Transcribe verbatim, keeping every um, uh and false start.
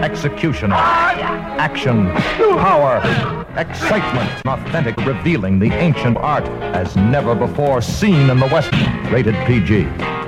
executioner, action, power, excitement, authentic, revealing the ancient art as never before seen in the West. Rated P G.